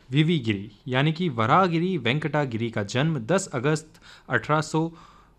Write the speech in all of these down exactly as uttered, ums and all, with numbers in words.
वीवी गिरी यानी कि वराहगिरी वेंकटा गिरी का जन्म दस अगस्त अठारह सौ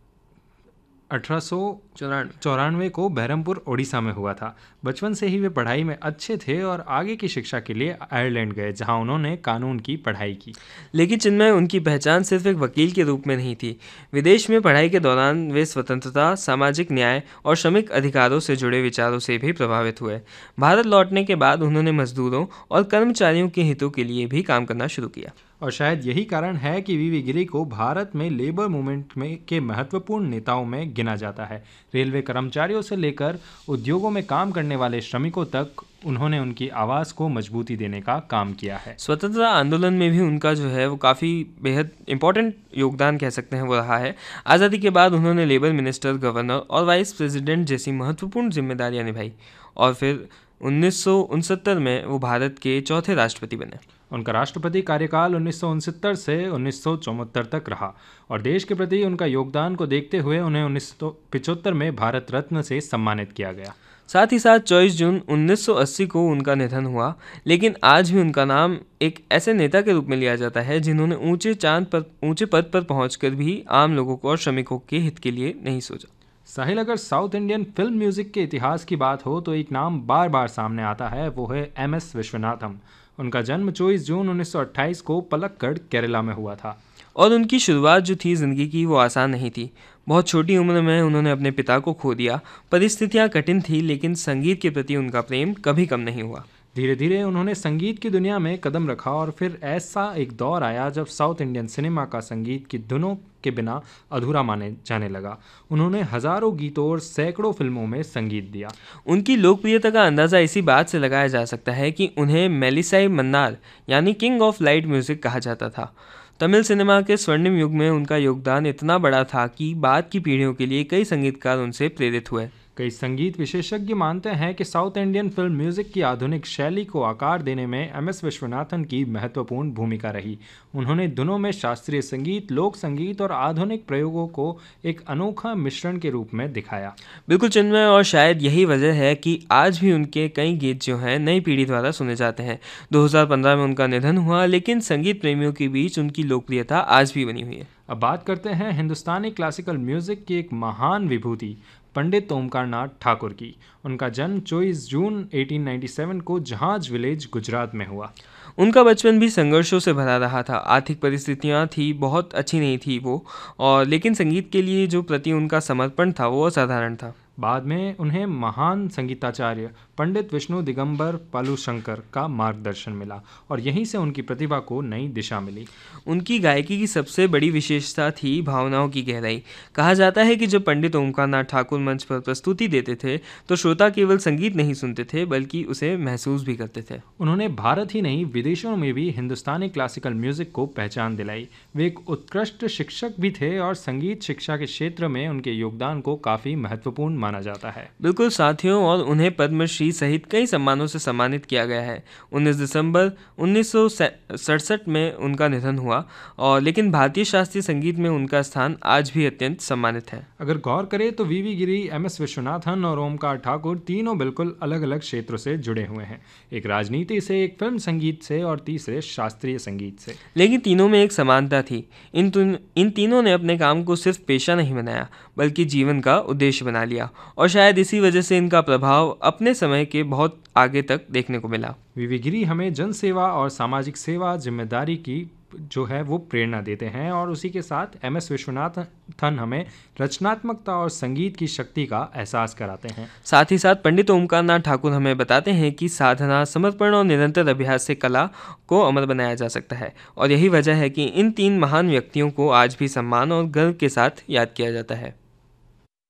अठारह सौ चौरानवे को बहरमपुर ओडिशा में हुआ था। बचपन से ही वे पढ़ाई में अच्छे थे और आगे की शिक्षा के लिए आयरलैंड गए, जहां उन्होंने कानून की पढ़ाई की। लेकिन चिन्मय उनकी पहचान सिर्फ एक वकील के रूप में नहीं थी। विदेश में पढ़ाई के दौरान वे स्वतंत्रता, सामाजिक न्याय और श्रमिक अधिकारों से जुड़े विचारों से भी प्रभावित हुए। भारत लौटने के बाद उन्होंने मजदूरों और कर्मचारियों के हितों के लिए भी काम करना शुरू किया। और शायद यही कारण है कि वीवी गिरी को भारत में लेबर मूवमेंट में के महत्वपूर्ण नेताओं में गिना जाता है। रेलवे कर्मचारियों से लेकर उद्योगों में काम करने वाले श्रमिकों तक उन्होंने उनकी आवाज़ को मजबूती देने का काम किया है। स्वतंत्रता आंदोलन में भी उनका जो है वो काफ़ी बेहद इम्पोर्टेंट योगदान कह सकते हैं वो रहा है। आज़ादी के बाद उन्होंने लेबर मिनिस्टर, गवर्नर और वाइस प्रेसिडेंट जैसी महत्वपूर्ण जिम्मेदारियां निभाई और फिर उन्नीस सौ उनसत्तर में वो भारत के चौथे राष्ट्रपति बने। उनका राष्ट्रपति कार्यकाल उन्नीस सौ उनसत्तर से उन्नीस सौ चौहत्तर तक रहा और देश के प्रति उनका योगदान को देखते हुए उन्हें उन्नीस सौ पचहत्तर में भारत रत्न से सम्मानित किया गया। साथ ही साथ चौबीस जून उन्नीस सौ अस्सी को उनका निधन हुआ, लेकिन आज भी उनका नाम एक ऐसे नेता के रूप में लिया जाता है जिन्होंने ऊंचे चांद पर ऊंचे पद पर पहुंचकर भी आम लोगों को और श्रमिकों के हित के लिए नहीं सोचा। साहिल, अगर साउथ इंडियन फिल्म म्यूजिक के इतिहास की बात हो तो एक नाम बार बार सामने आता है, वो है एम एस विश्वनाथम। उनका जन्म चौबीस जून उन्नीस सौ अट्ठाईस को पलक्कड़, केरला में हुआ था। और उनकी शुरुआत जो थी ज़िंदगी की वो आसान नहीं थी। बहुत छोटी उम्र में उन्होंने अपने पिता को खो दिया। परिस्थितियाँ कठिन थी, लेकिन संगीत के प्रति उनका प्रेम कभी कम नहीं हुआ। धीरे धीरे उन्होंने संगीत की दुनिया में कदम रखा और फिर ऐसा एक दौर आया जब साउथ इंडियन सिनेमा का संगीत की धुनों के बिना अधूरा माने जाने लगा। उन्होंने हजारों गीतों और सैकड़ों फिल्मों में संगीत दिया। उनकी लोकप्रियता का अंदाज़ा इसी बात से लगाया जा सकता है कि उन्हें मेलिसाई मन्नार यानी किंग ऑफ लाइट म्यूज़िक कहा जाता था। तमिल सिनेमा के स्वर्णिम युग में उनका योगदान इतना बड़ा था कि बाद की पीढ़ियों के लिए कई संगीतकार उनसे प्रेरित हुए। कई संगीत विशेषज्ञ मानते हैं कि साउथ इंडियन फिल्म म्यूजिक की आधुनिक शैली को आकार देने में एम एस विश्वनाथन की महत्वपूर्ण भूमिका रही। उन्होंने दोनों में शास्त्रीय संगीत, लोक संगीत और आधुनिक प्रयोगों को एक अनोखा मिश्रण के रूप में दिखाया। बिल्कुल चिन्मय, और शायद यही वजह है कि आज भी उनके कई गीत जो हैं नई पीढ़ी द्वारा सुने जाते हैं। दो हज़ार पंद्रह में उनका निधन हुआ, लेकिन संगीत प्रेमियों के बीच उनकी लोकप्रियता आज भी बनी हुई है। अब बात करते हैं हिंदुस्तानी क्लासिकल म्यूजिक की एक महान विभूति पंडित ओमकार नाथ ठाकुर की। उनका जन्म चौबीस जून अठारह सौ सत्तानवे को जहाज विलेज, गुजरात में हुआ। उनका बचपन भी संघर्षों से भरा रहा था। आर्थिक परिस्थितियां थी बहुत अच्छी नहीं थी वो, और लेकिन संगीत के लिए जो प्रति उनका समर्पण था वो असाधारण था। बाद में उन्हें महान संगीताचार्य पंडित विष्णु दिगंबर पालुशंकर का मार्गदर्शन मिला और यहीं से उनकी प्रतिभा को नई दिशा मिली। उनकी गायकी की सबसे बड़ी विशेषता थी भावनाओं की गहराई। कहा जाता है कि जब पंडित ओमकार नाथ ठाकुर मंच पर प्रस्तुति देते थे तो श्रोता केवल संगीत नहीं सुनते थे बल्कि उसे महसूस भी करते थे। उन्होंने भारत ही नहीं विदेशों में भी हिंदुस्तानी क्लासिकल म्यूजिक को पहचान दिलाई। वे एक उत्कृष्ट शिक्षक भी थे और संगीत शिक्षा के क्षेत्र में उनके योगदान को काफ़ी महत्वपूर्ण माना जाता है। बिल्कुल साथियों, और उन्हें पद्मश्री सहित कई सम्मानों से सम्मानित किया गया है। उन्नीस दिसंबर उन्नीस सौ सड़सठ में उनका निधन हुआ, और लेकिन भारतीय शास्त्रीय संगीत में उनका स्थान आज भी अत्यंत सम्मानित है। अगर गौर करें तो वीवी गिरी, एम एस विश्वनाथन और ओमकार ठाकुर तीनों बिल्कुल अलग अलग क्षेत्रों से जुड़े हुए हैं। एक राजनीति से, एक फिल्म संगीत से और तीसरे शास्त्रीय संगीत से। लेकिन तीनों में एक समानता थी। इन इन तीनों ने अपने काम को सिर्फ पेशा नहीं बनाया बल्कि जीवन का उद्देश्य बना लिया, और शायद इसी वजह से इनका प्रभाव अपने समय के बहुत आगे तक देखने को मिला। वीवी गिरी हमें जन सेवा और सामाजिक सेवा जिम्मेदारी की जो है वो प्रेरणा देते हैं, और उसी के साथ एम एस विश्वनाथन हमें रचनात्मकता और संगीत की शक्ति का एहसास कराते हैं। साथ ही साथ पंडित ओमकार नाथ ठाकुर हमें बताते हैं कि साधना, समर्पण और निरंतर अभ्यास से कला को अमर बनाया जा सकता है, और यही वजह है कि इन तीन महान व्यक्तियों को आज भी सम्मान और गर्व के साथ याद किया जाता है।